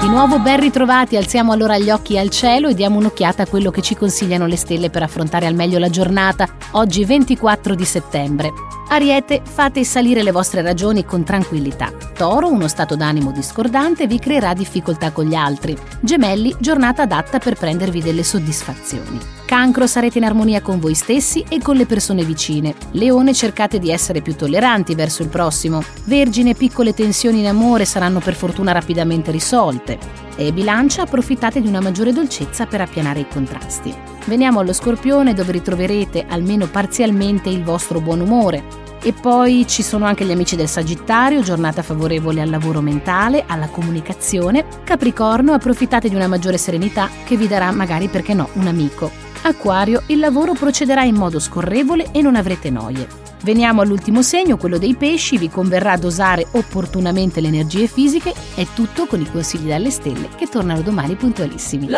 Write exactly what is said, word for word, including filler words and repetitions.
Di nuovo ben ritrovati, alziamo allora gli occhi al cielo e diamo un'occhiata a quello che ci consigliano le stelle per affrontare al meglio la giornata, oggi ventiquattro di settembre. Ariete, fate salire le vostre ragioni con tranquillità. Toro, uno stato d'animo discordante vi creerà difficoltà con gli altri. Gemelli, giornata adatta per prendervi delle soddisfazioni. Cancro, sarete in armonia con voi stessi e con le persone vicine. Leone, cercate di essere più tolleranti verso il prossimo. Vergine, piccole tensioni in amore saranno per fortuna rapidamente risolte. E Bilancia, approfittate di una maggiore dolcezza per appianare i contrasti. Veniamo allo Scorpione, dove ritroverete almeno parzialmente il vostro buon umore. E poi ci sono anche gli amici del Sagittario, giornata favorevole al lavoro mentale, alla comunicazione. Capricorno, approfittate di una maggiore serenità che vi darà magari, perché no, un amico. Acquario, il lavoro procederà in modo scorrevole e non avrete noie. Veniamo all'ultimo segno, quello dei pesci, vi converrà dosare opportunamente le energie fisiche. È tutto con i consigli dalle stelle che tornano domani puntualissimi.